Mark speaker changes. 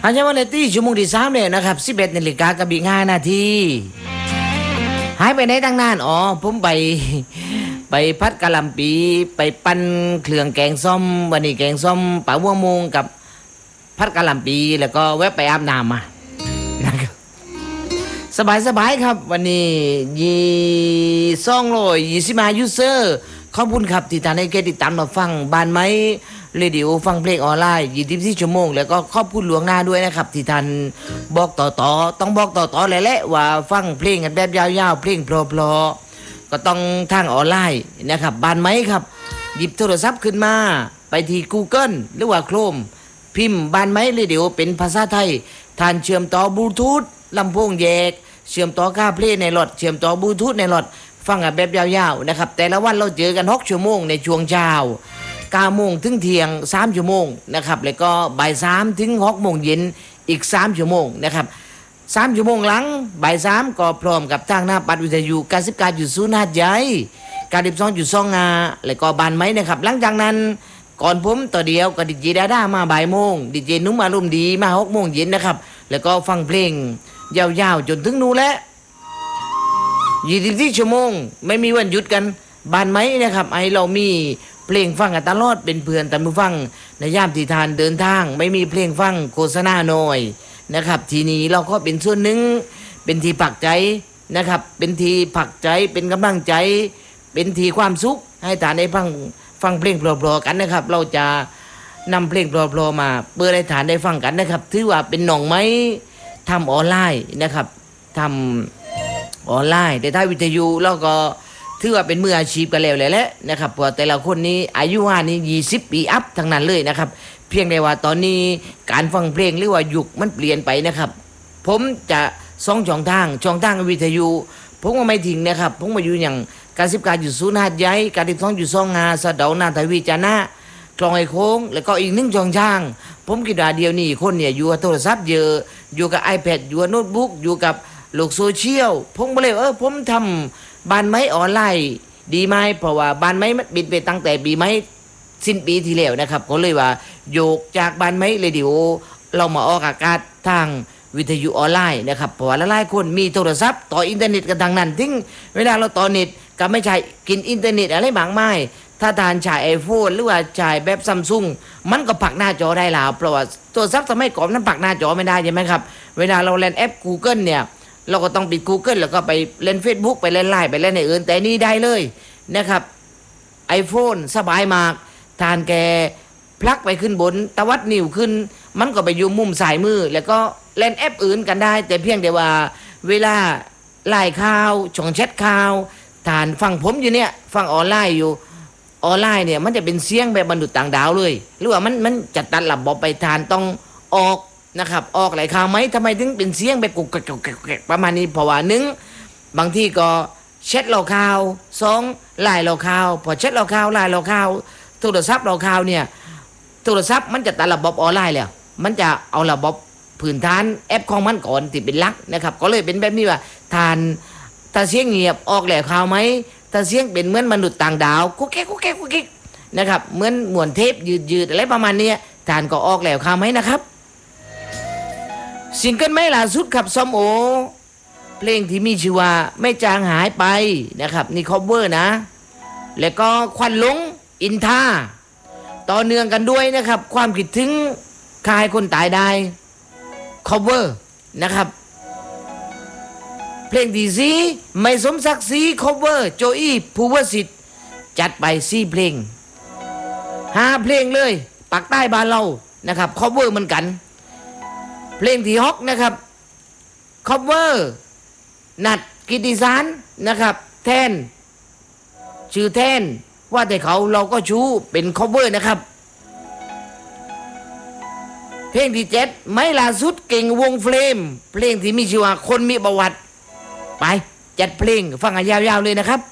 Speaker 1: อันนี้วันที่ชั่วโมงที่3เนี่ยนะครับ11 นาฬิกากับอีก5 นาทีหายไปไหนตั้งนานผมไปพัดกะหล่ำปีไปปั้นเครื่องแกงส้มวันนี้แกงส้มปลาหัวมุงกับพัดกะหล่ำปีแล้วก็แวะไปอาบน้ำมานะครับสบายครับวันนี้225 ยูเซอร์ขอบคุณครับที่ท่านให้ติดตามรับฟังบ้านไม้เรดิโอฟังเพลงออนไลน์24 ชั่วโมงแล้วก็ขอบคุณหลวงหน้าด้วยนะครับที่ท่านบอกต่อต้องบอกต่อแหละว่าฟังเพลงกันแบบยาวๆเพลงเพราะๆก็ต้องทางออนไลน์นะครับบ้านไม้ครับหยิบโทรศัพท์ขึ้นมาไปที่ Google หรือว่า Chrome พิมพ์บ้านไม้เรดิโอเป็นภาษาไทยท่านเชื่อมต่อบลูทูธลำโพงแยกเชื่อมต่อค่าเพลงในรถเชื่อมต่อบลูทูธในรถฟังแบบยาวๆนะครับแต่ละวันเราเจอกัน6 ชั่วโมงในช่วงเช้า9 โมงถึงเที่ยง3 ชั่วโมงนะครับแล้วก็บ่าย 3 ถึง 6 โมงเย็นอีก3 ชั่วโมงนะครับ3 ชั่วโมงหลังบ่าย 3ก็พร้อมกับทางหน้าปัดวิทยุ99.0 หาดใหญ่92.2 แล้วก็บานไม้นะครับหลังจากนั้นก่อนผมต่อเดียวก็ดีเจดาด้ามาบ่ายโมงดีเจนุ่มอารมณ์ดีมา6 โมงเย็นนะครับแล้วก็ฟังเพลงยาวๆจนถึงนู่นแล้ว24 ชั่วโมงไม่มีวันหยุดกันบ้านไหมนะครับไอเรามีเพลงฟังกันตลอดเป็นเพื่อนท่านผู้ฟังในยามที่ทานเดินทางไม่มีเพลงฟังโฆษณาหน่อยนะครับทีนี้เราก็เป็นส่วนหนึ่งเป็นที่ผักใจนะครับเป็นที่ผักใจเป็นกำลังใจเป็นที่ความสุขให้ท่านได้ฟังเพลงเพลอๆกันนะครับเราจะนำเพลงเพลอๆมาเปิดให้ท่านได้ฟังกันนะครับถือว่าเป็นหน่องไม้ทำออนไลน์นะครับทำออนไลน์แต่ถ้าวิทยุเราก็ถือว่าเป็นมืออาชีพกันแล้วแหละนะครับเพราะแต่ละคนนี้อายุนี้20 ปีอัพทั้งนั้นเลยนะครับเพียงแต่ว่าตอนนี้การฟังเพลงหรือว่ายุคมันเปลี่ยนไปนะครับผมจะช่องทางวิทยุผมก็ไม่ทิ้งนะครับผมมาอยู่อย่าง99.0 หาดใหญ่92.2 สะเดานาทวีจานะคลองไอโค้งแล้วก็อีก1 ช่องทางผมคิดว่าเดียวนี้คนเนี่ยอยู่กับโทรศัพท์เยอะอยู่กับ iPad อยู่กับโน้ตบุ๊กอยู่กับโลกโซเชียลผมก็เลยผมทำบ้านไม้ออนไลน์ดีไหมเพราะว่าบ้านไม้บินไปตั้งแต่ปีไม้สิ้นปีที่แล้วนะครับก็เลยว่าโยกจากบ้านไม้เรดิโอเรามาออกอากาศทางวิทยุออนไลน์นะครับเพราะว่าหลายๆคนมีโทรศัพท์ต่ออินเทอร์เน็ตกันทางนั้นทิ้งเวลาเราต่อเน็ตก็ไม่ใช่กินอินเทอร์เน็ตอะไรบางไม่ถ้าทานใช้ไอโฟนหรือว่าใช้แบบซัมซุงมันก็ปักหน้าจอได้แล้วเพราะว่าโทรศัพท์สมัยก่อนนั้นปักหน้าจอไม่ได้ใช่ไหมครับเวลาเราเล่นแอป Google เนี่ยเราก็ต้องปิด Google แล้วก็ไปเล่น Facebook ไปเล่นไลน์ไปเล่นในอื่นแต่นี่ได้เลยนะครับ iPhone สบายมากทานแกพลักไปขึ้นบนตวัดนิ้วขึ้นมันก็ไปอยู่มุมสายมือแล้วก็เล่นแอปอื่นกันได้แต่เพียงแต่ว่าเวลาไลน์ข่าวช่องแชทข่าวทานฟังผมอยู่เนี่ยฟังออนไลน์อยู่ออนไลน์เนี่ยมันจะเป็นเสียงแบบมนุษย์ต่างดาวเลยหรือว่ามันจะตัดระบบไปทานต้องออกนะครับออกหลายข่าวไหมทำไมถึงเป็นเสียงแบบกุกกประมาณนี้เพราะว่า1บางทีก็แชทเราข่าว2ไลน์เราข่าวพอแชทเราข่าวไลน์เราข่าวโทรศัพท์เราข่าวเนี่ยโทรศัพท์มันจะตัดระบบออนไลน์แล้วมันจะเอาระบบพื้นฐานแอปของมันก่อนที่เป็นหลักนะครับก็เลยเป็นแบบนี้ว่าทานถ้าเสียงเงียบออกแล้วข่าวไหมถ้าเสียงเป็นเหมือนมนุษย์ต่างดาวกุ๊กแก๊กนะครับเหมือนหมวนเทปยืดอะไรประมาณนี้ทานก็ออกแล้วข่าวไหมนะครับซิงเกิลไม่ล่าสุดครับส้มโอเพลงที่มีชื่อว่าไม่จางหายไปนะครับนี่คัฟเวอร์นะแล้วก็ควันหลงอินทาต่อเนื่องกันด้วยนะครับความคิดถึงคายคนตายได้คัฟเวอร์นะครับเพลงที่4ไม่สมศักดิ์ศรีคัฟเวอร์โจอี้ภูวสิทธิ์จัดไป4 เพลง5 เพลงเลยปากใต้บ้านเรานะครับคัฟเวอร์เหมือนกันเพลงที่6นะครับคัฟเวอร์นัดกิติสารนะครับแทนชื่อแทนว่าแต่เขาเราก็ชูเป็นคัฟเวอร์นะครับเพลงที่7ไม่ล่าสุดเก่งวงเฟรมเพลงที่มีชื่อว่าคนมีประวัติไปจัดเพลงฟังกันยาวๆเลยนะครับ